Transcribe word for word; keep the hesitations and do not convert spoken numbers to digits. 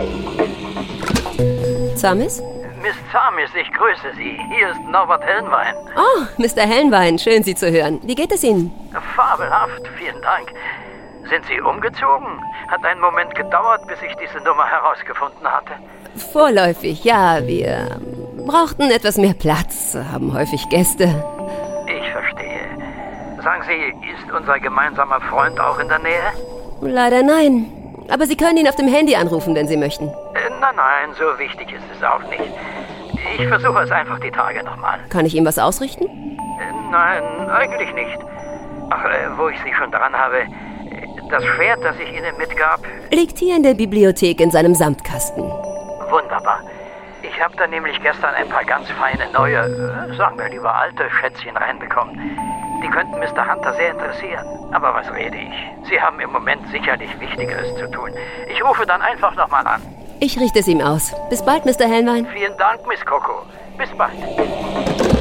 Zamis? Miss Zamis, ich grüße Sie. Hier ist Norbert Helnwein. Oh, Mister Helnwein, schön Sie zu hören. Wie geht es Ihnen? Fabelhaft, vielen Dank. Sind Sie umgezogen? Hat einen Moment gedauert, bis ich diese Nummer herausgefunden hatte. Vorläufig, ja. Wir brauchten etwas mehr Platz, haben häufig Gäste. Ich verstehe. Sagen Sie, ist unser gemeinsamer Freund auch in der Nähe? Leider nein. Aber Sie können ihn auf dem Handy anrufen, wenn Sie möchten. Äh, nein, nein, so wichtig ist es auch nicht. Ich versuche es einfach die Tage nochmal. Kann ich ihm was ausrichten? Äh, nein, eigentlich nicht. Ach, äh, wo ich Sie schon dran habe, das Schwert, das ich Ihnen mitgab... Liegt hier in der Bibliothek in seinem Samtkasten. Wunderbar. Ich habe da nämlich gestern ein paar ganz feine neue, äh, sagen wir lieber alte Schätzchen reinbekommen. Die könnten Mister Hunter sehr interessieren. Aber was rede ich? Sie haben im Moment sicherlich Wichtigeres zu tun. Ich rufe dann einfach nochmal an. Ich richte es ihm aus. Bis bald, Mister Helnwein. Vielen Dank, Miss Coco. Bis bald.